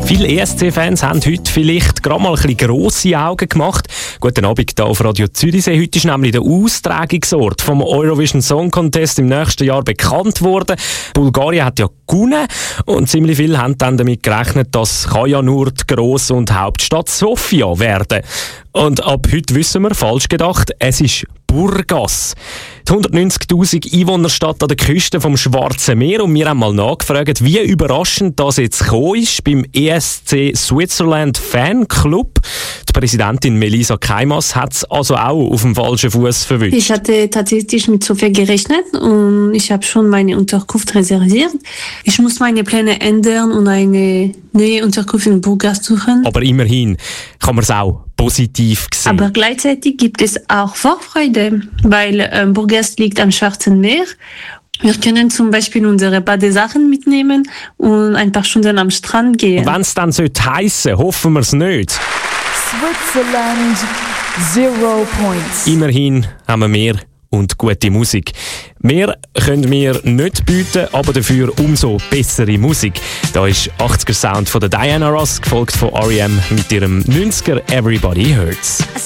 Viele ESC-Fans haben heute vielleicht gerade mal ein bisschen grosse Augen gemacht. Guten Abend hier auf Radio Zürichsee. Heute ist nämlich der Austragungsort vom Eurovision Song Contest im nächsten Jahr bekannt worden. Bulgarien hat ja gewonnen und ziemlich viele haben dann damit gerechnet, das kann ja nur die Gross- und Hauptstadt Sofia werden. Und ab heute wissen wir, falsch gedacht, es ist Burgas. Die 190'000 Einwohnerstadt an der Küste vom Schwarzen Meer. Und wir haben mal nachgefragt, wie überraschend das jetzt gekommen ist beim ESC Switzerland Fanclub. Die Präsidentin Melissa Keimas hat es also auch auf dem falschen Fuß verwischt. Ich hatte tatsächlich mit Sofia gerechnet und ich habe schon meine Unterkunft reserviert. Ich muss meine Pläne ändern und eine neue Unterkunft in Burgas suchen. Aber immerhin kann man es auch positiv sehen. Aber gleichzeitig gibt es auch Vorfreude, weil Burgas liegt am Schwarzen Meer. Wir können zum Beispiel unsere Badesachen mitnehmen und ein paar Stunden am Strand gehen. Wenn es dann heissen sollte, hoffen wir es nicht. Switzerland, 0 points. Immerhin haben wir mehr und gute Musik. Mehr können wir nicht bieten, aber dafür umso bessere Musik. Da ist 80er Sound von der Diana Ross, gefolgt von R.E.M. mit ihrem 90er Everybody Hurts.